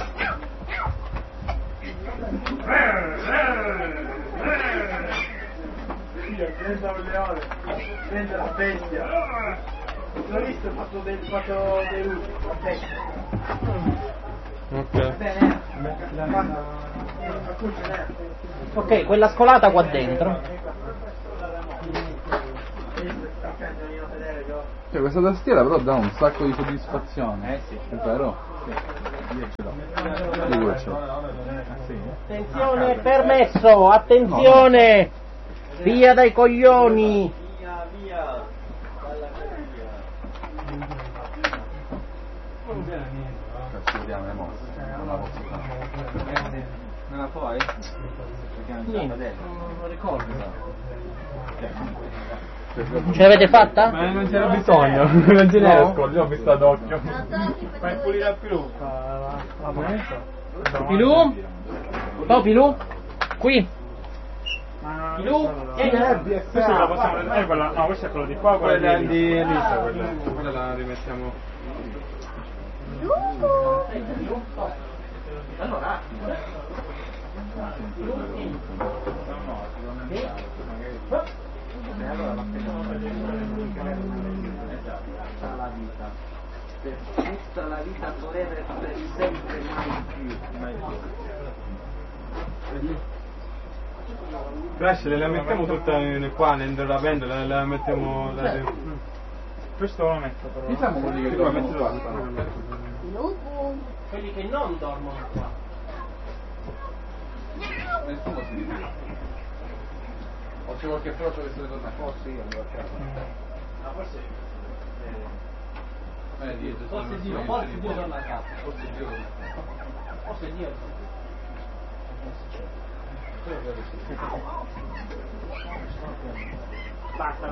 S3: Io prendo il leone, prendo la bestia. L'ho visto, ho fatto dei luci, la bestia.
S9: Ok.
S4: Ok, quella scolata qua dentro.
S11: Cioè, questa tastiera però dà un sacco di soddisfazione. Sì. È vero? Sì. Io ce l'ho. Io pure ce l'ho.
S4: Attenzione, permesso, attenzione! Via dai coglioni!
S11: Ci vediamo le mosse.
S2: Me la puoi?
S4: Niente, non lo ricordo. Ce l'avete fatta?
S9: Ma non c'era bisogno, non ce n'era scorso, l'ho vista d'occhio.
S3: Fai pulire a Pilù. La messa.
S4: Pilù? Oh, Pilù? Qui? Pilù?
S9: Questa la possiamo prendere, quella, no, questa è quella di qua, quella di Elisa, quella la rimettiamo.
S4: Allora.
S5: La vita per tutta la vita forever, per sempre, mai più.
S9: Crash, le mettiamo tutte qua dentro la pentola, le mettiamo questo lo metto però.
S11: Diciamo quelli che
S9: dormono qua.
S4: Quelli che non dormono qua.
S11: Nessuno si divide. O c'è qualche frocio che se ne torna? Oh sì, allora.
S7: Forse
S11: Forse
S7: Dio torna a casa.
S11: Forse Dio torna a casa.
S7: Forse Dio.
S4: Basta.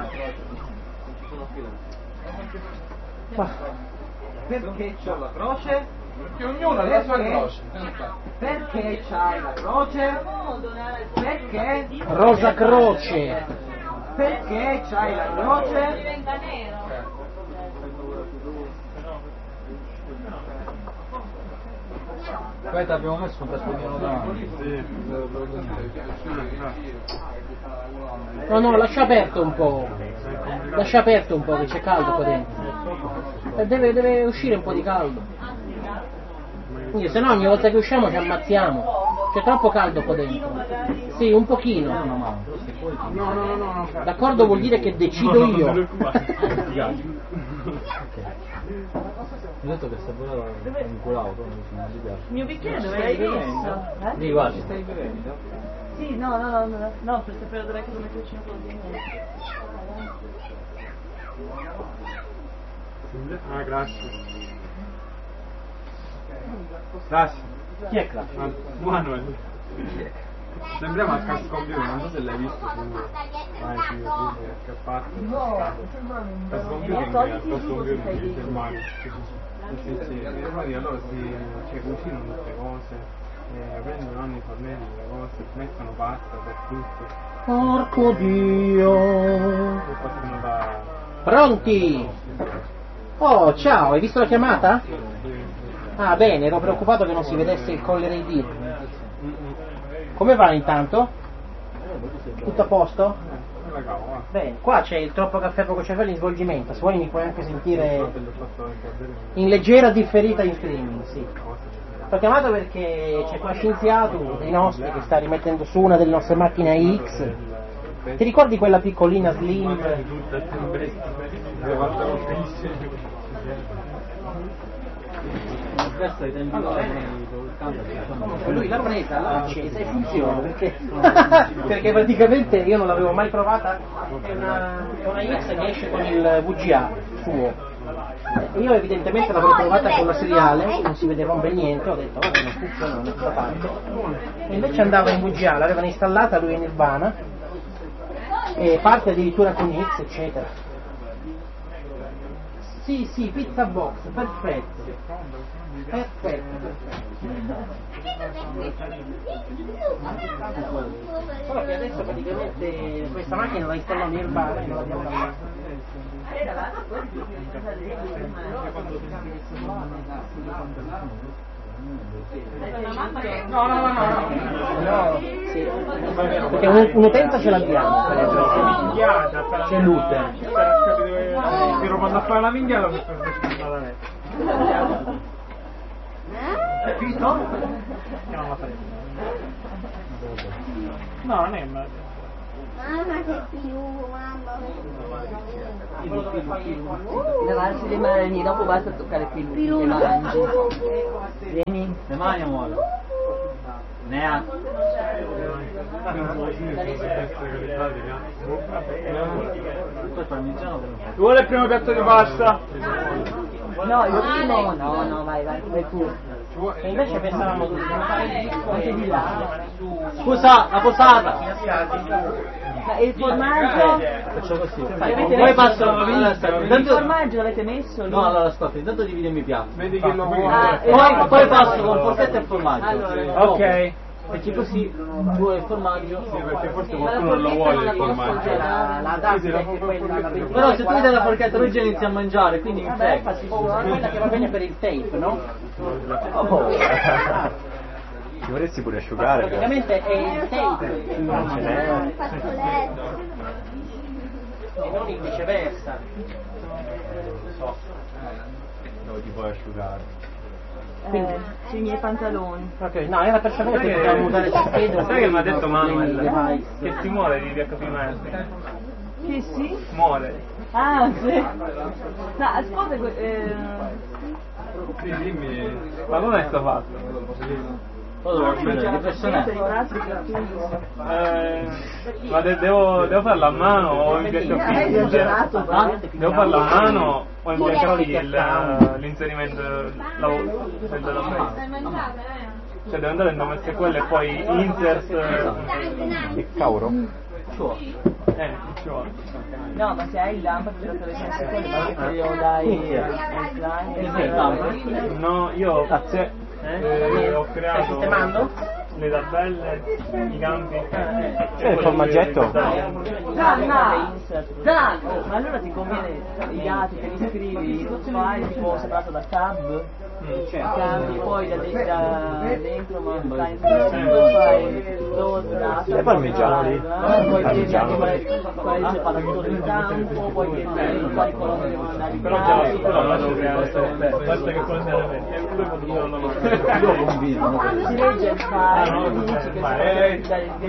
S5: Perché c'ho la croce?
S11: Perché ognuno ha la sua croce.
S5: Perché c'hai la croce? Perché?
S4: Rosa Croce.
S5: Perché c'hai la croce?
S10: Diventa nero.
S2: Poi ti abbiamo messo un tastierino davanti.
S4: No, lascia aperto un po'. Lascia aperto un po' che c'è caldo qua dentro. Deve uscire un po' di caldo. Quindi se no ogni volta che usciamo ci ammazziamo. C'è troppo caldo qua dentro. Sì, un pochino.
S3: No.
S4: D'accordo, vuol dire che decido io.
S2: Mi ha detto che stai pure inculato, non ti piace.
S6: Il mio bicchiere dove l'hai messo?
S2: Sì, guarda.
S5: Stai bevendo?
S6: Sì, no, per sapere dov'è che lo metto vicino con
S9: Ah, grazie. Grazie.
S4: Chi è Crash?
S9: Manuel. Sembriamo a Cascompiuto, non so se l'hai visto su che ha fatto. Cascompiuto in Germania. In Germania loro cucinano tutte cose, prendono ogni fornelli le cose, mettono pasta per tutto.
S4: Porco Dio.
S9: E possono da...
S4: Pronti? Oh, ciao, hai visto la chiamata? Ah, bene, ero preoccupato che non si vedesse il collere ID. Come va intanto? Tutto a posto? Bene, qua c'è il troppo caffè poco cervello in svolgimento, se vuoi mi puoi anche sentire in leggera differita in streaming, sì. L'ho chiamato perché c'è qua scienziato dei nostri che sta rimettendo su una delle nostre macchine X. Ti ricordi quella piccolina slim? Comunque lui l'ha presa, l'ha accesa e funziona perché praticamente io non l'avevo mai provata. È una X che esce con il VGA suo e io evidentemente l'avevo provata con la seriale, non si vedeva un bel niente, ho detto vabbè non funziona, non da parte, e invece andava in VGA, l'avevano installata lui in Nirvana e parte addirittura con X eccetera. Sì, pizza box, perfetto. Solo che adesso praticamente questa macchina la installiamo in bar e non l'abbiamo lavata. No, sì. Perché un'utenza ce l'abbiamo, c'è Luther.
S9: Ero quando a fare la minghiata per andare a letto.
S3: Capito?
S9: Che non la faremo. No, non è male.
S10: Mamma che più, mamma
S6: Lavarsi le mani, dopo basta toccare qui le mangi. Vieni.
S2: Le mani, amore. Nea.
S9: Vuole il primo piatto di pasta?
S6: No, il primo, no, vai tu.
S4: E invece pensavamo tutti di fare
S6: Anche di là.
S2: Scusa, la posata.
S6: Ma il formaggio?
S2: Faccio così.
S6: Poi
S2: passo
S6: il formaggio l'avete messo lì?
S2: No, allora aspetta, intanto dividimi i piatti.
S9: Vedi che lo
S2: Poi passo con forchetta e formaggio.
S6: Allora,
S9: ok.
S2: Perché così vuoi il formaggio.
S11: Sì, perché forse qualcuno non lo vuole il formaggio.
S6: La data è quella, la 24.
S2: Però se tu mi dai la forchetta noi già inizi a mangiare, quindi mi
S6: Vabbè,
S2: frega.
S6: facci quella che va bene per il tape, no?
S12: Ti vorresti pure asciugare?
S6: Praticamente è il tape.
S12: Non ce n'è.
S6: E non il viceversa.
S12: Dove ti puoi asciugare?
S6: Sui miei pantaloni.
S4: Ok, no, era per sapere che dobbiamo mutare il
S9: Sai che mi ha detto Manuel? Che si muore di PHP Mezzi.
S6: Che sì?
S9: Muore.
S6: Ah, sì. No, ascolta,
S11: Sì, dimmi.
S9: Ma com'è sto fatto?
S2: Che persona è?
S9: Ma devo farlo a mano o in PHP? Devo farlo a mano o in PHP l'inserimento della mano? Cioè devo andare nel nome SQL e poi insert
S12: Che cavolo?
S9: ci vuole.
S6: no, ma se hai il lampo te lo trovi senza quello che io dai slime.
S9: No, io ho creato
S4: sistemando?
S9: le tabelle, i campi.
S12: C'è il formaggetto?
S6: Dan, ma allora ti conviene i dati che li scrivi in un file tipo separato da tab, cambi poi da dentro, ma stai fai load data.
S12: E parmigiano lì?
S6: Poi chiedi
S12: Parmigiano.
S6: anche qual è il separatore di campo, poi chiedi quali colori devono andare in
S9: Però lascio creare, basta che poi andiamo avanti. E lui non lo
S6: si legge il file, dici che dare il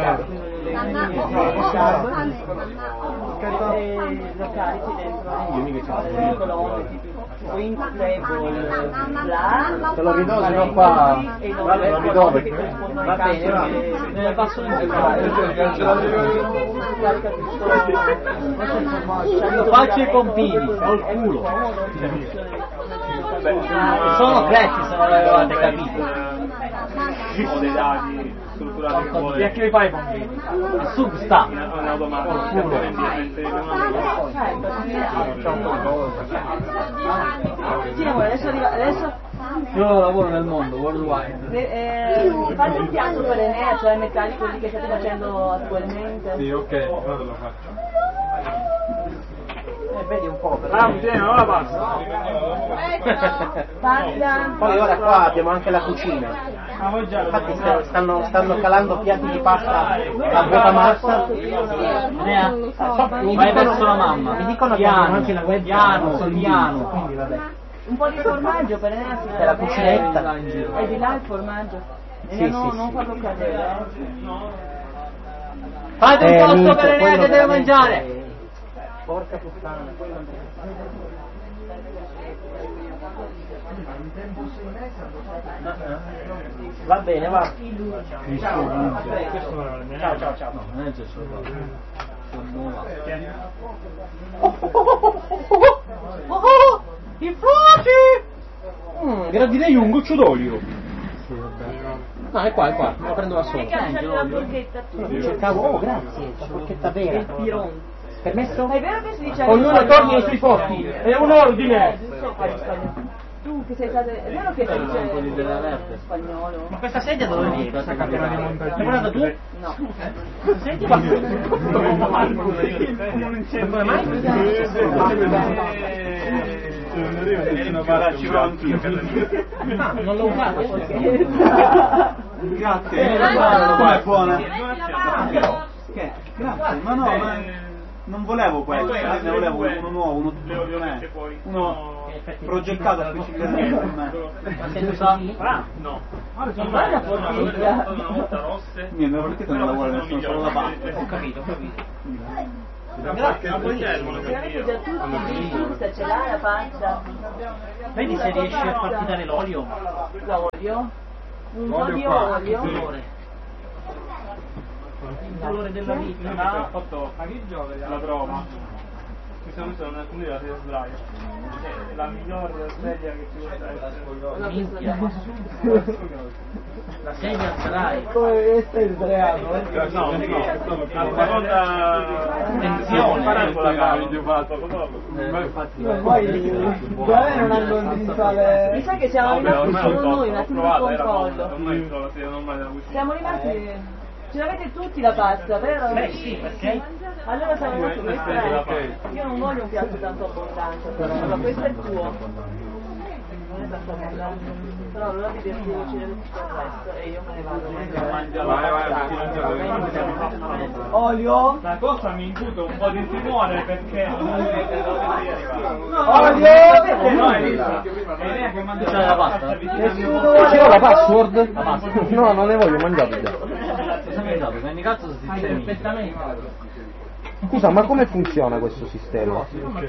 S6: e lo carichi dentro le colonne tipo in table bla,
S2: Te lo ridò, se no qua.
S6: e
S2: Lo ridò perché.
S6: va bene, va bene, passo in
S2: Faccio i pompini, ho il culo. Sono cretti se non l'avevate capito.
S9: tipo dei dati strutturati che vuole.
S2: E a che li fai i pompini? A sub sta.
S9: In automatico.
S6: Sì, amore, adesso
S2: Io lavoro nel mondo, worldwide.
S6: fate un piano per Enea, cioè metalli quelli che state facendo attualmente.
S11: Sì, ok, ora te lo faccio.
S6: Vedi un po'.
S9: Tieni, ora passa.
S6: Pasta.
S4: Poi ora qua abbiamo anche la cucina. Infatti stanno calando piatti di pasta a vuota massa.
S2: Vai verso la mamma.
S4: Mi dicono che abbiamo anche la web
S2: piano.
S4: quindi vabbè.
S6: Un po' di formaggio per Enea,
S4: Per la cucinetta.
S6: E di là il formaggio.
S4: Sì,
S6: Non farlo cadere.
S2: Fate un posto
S4: minchia,
S2: per Enea
S4: quello
S2: che deve
S4: veramente-
S2: mangiare.
S4: Porca puttana. Va bene, va. Ciao.
S2: No, non è già solo.
S4: I frutti! Gradirei un goccio d'olio. No, è qua, me lo prendo da solo.
S6: La forchetta.
S4: Cercavo, grazie, la forchetta vera.
S6: Il piron.
S4: Permesso?
S6: È vero che si dice
S4: Ognuno torni ai suoi posti. È un ordine.
S6: Tu che sei stato. È vero che si dice
S2: verde.
S6: spagnolo?
S4: Ma questa sedia dove viene? Questa catena di montaggio. L'hai guardata tu?
S6: No.
S4: Senti qua. Come mai? Non l'ho usato perché?
S2: Grazie. Com'è buona? Che? Grazie, ma no, ma non volevo questo, ne volevo uno nuovo, uno tutto violento. Uno progettata specificamente per me.
S4: Ma senza lì?
S9: No.
S6: Sono una forchetta.
S9: Una volta rosse.
S2: Niente, la forchetta non la vuole nessuno, solo la parte.
S4: Ho capito.
S6: Guardate già tutti, ce l'ha la pasta.
S4: Vedi se riesci a farti dare l'olio?
S6: L'olio? Un po' di olio.
S4: Il colore della vita.
S9: Ho fatto la prova. Mi sono messo nel punto della sedia sdraio. È la miglior sedia che ci possa essere.
S4: Minchia. La sedia sarai.
S3: Come stai sdraiato?
S9: No, una volta
S4: attenzione
S9: con la caviglia fatto.
S3: Poi già non hanno il
S6: Mi sa che siamo rimasti solo noi, un attimo di controllo.
S9: Ormai sono la sedia normale della cucina.
S6: Siamo rimasti. Ce l'avete tutti la pasta, vero?
S4: Beh sì, perché?
S6: Allora siamo rimasti questa è. Io non voglio un piatto tanto abbondante, però allora questo è il tuo. Non è tanto abbondante. Però allora vi devo decidere tutto il resto e io me ne vado.
S3: Olio?
S9: La cosa mi incuto un po' di timore perché
S3: Olio?
S9: è lei che manda
S4: la pasta?
S12: C'è la password? No, non ne voglio mangiare già.
S4: Perfettamente.
S12: Scusa, ma come funziona questo sistema?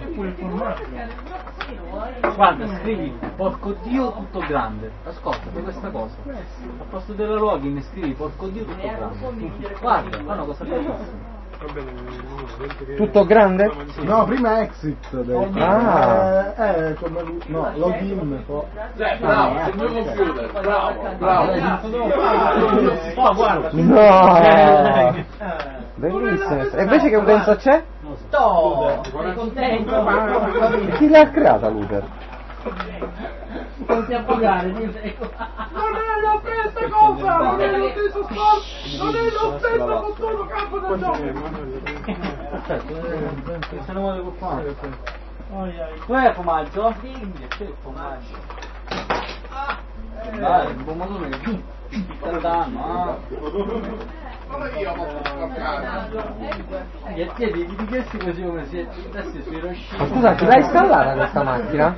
S2: Guarda, scrivi porco Dio tutto grande. Ascolta, fai questa cosa. Al posto della login scrivi porco Dio tutto grande. Guarda, fa una cosa bellissima.
S12: Tutto grande?
S3: No, prima exit.
S12: Ah.
S3: Come no, login.
S1: Bravo, sul mio computer. Bravo.
S4: Oh, guarda.
S12: No! Bellissimo. E invece che utenza c'è?
S4: Sei contento?
S12: Chi l'ha creata Luther?
S4: Non ti appagare,
S1: Non è l'offesa cosa! Non è l'offesa non è l'offesa con tutto campo del gioco!
S2: Se non vuole col formaggio. Dov'è il formaggio? C'è il formaggio. Dai, il buon madonna che te lo danno,
S1: Io posso bloccare.
S2: Gli chiedi di chiesti così come si mettessi sui roscini.
S12: Ma scusa, ti l'hai installata questa macchina?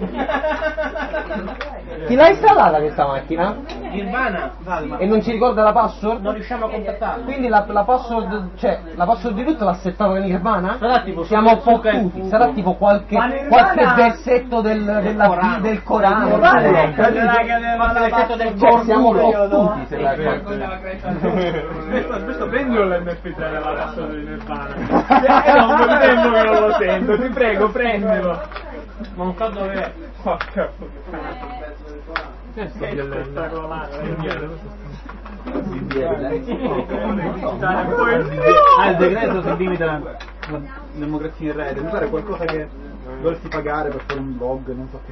S12: Ti l'hai installata questa macchina?
S4: Nirvana.
S12: E non ci ricorda la password?
S4: Non riusciamo a contattarlo.
S12: Quindi la password, cioè, la password di tutto l'ha settata Nirvana?
S4: Sarà tipo
S12: Siamo fottuti, sarà tipo qualche versetto del Corano. Cioè, siamo fottuti se la
S9: Questo prendilo l'MP3 della password di Nirvana. È da un po' di tempo che non lo sento, ti prego, prendilo.
S4: Ma non so dov'è.
S9: Porca puttana. Che spettacolare,
S2: il decreto si limita alla democrazia in rete, mi pare qualcosa che dovresti pagare per fare un blog, non so che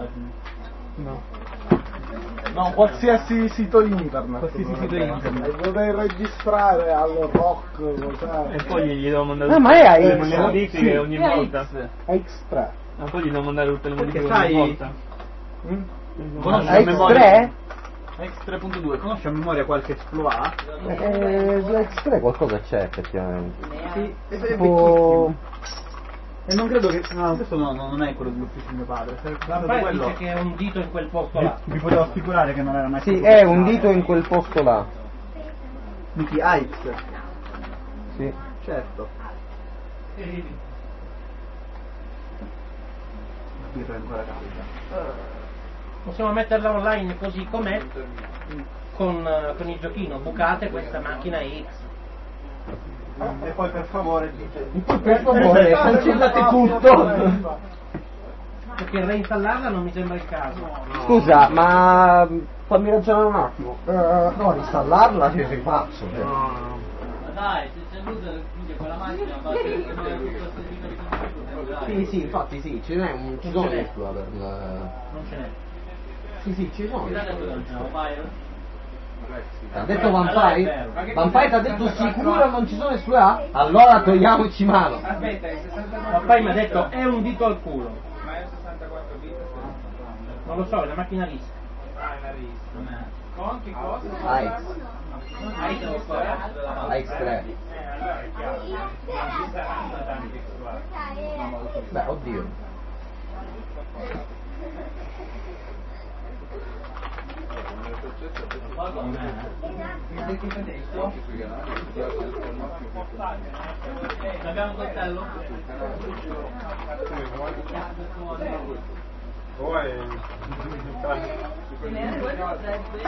S3: No, qualsiasi sito internet.
S2: Qualsiasi sito internet.
S3: E potrei registrare al rock.
S9: E poi gli devo mandare
S12: ma è
S9: tutte le
S12: AX?
S9: modifiche
S12: Sì.
S9: ogni volta.
S3: X3.
S9: Ma poi gli devo mandare tutte le modifiche
S2: sai-
S9: ogni volta.
S2: Conosci a
S12: X3?
S2: memoria X3.2, conosci a memoria qualche exploit?
S12: Su X3 qualcosa c'è effettivamente.
S2: Sì,
S12: Tipo...
S2: e non credo che... No, questo non è quello dell'ufficio di mio padre. Se
S4: La
S2: fosse
S4: fai
S2: quello,
S4: dice che è un dito in quel posto là.
S2: vi potevo assicurare che non era mai
S12: Sì,
S2: stato
S12: è un
S2: pensato.
S12: dito in quel posto là.
S2: Miki AX.
S12: Sì.
S2: Certo. Birra ancora calda.
S4: Possiamo metterla online così com'è con il giochino. Bucate questa macchina X.
S2: E poi per favore dice...
S12: Per favore, cancellate tutto.
S4: Perché reinstallarla non mi sembra il caso.
S12: Scusa, ma fammi ragionare un attimo. No, installarla sei pazzo. Cioè.
S8: Dai, se c'è Luther dice quella macchina va
S12: Sì, infatti sì, ci sono explorer.
S4: Non ce n'è.
S12: Sì, ci sono.
S8: Vampire?
S12: Ha detto Vampire? Vampire ti ha detto sicuro non ci sono esplorer? Allora togliamoci mano.
S4: Ma poi mi ha detto è un dito al culo.
S11: Ma è 64 bit?
S4: Non lo so, è una macchina RIS.
S11: Ah, è una RIS. Con che cosa?
S12: AX. AX3.
S11: Allora è chiaro. Non ci saranno tanti exploit.
S12: Beh, oddio.
S8: Abbiamo un coltello?
S2: Poi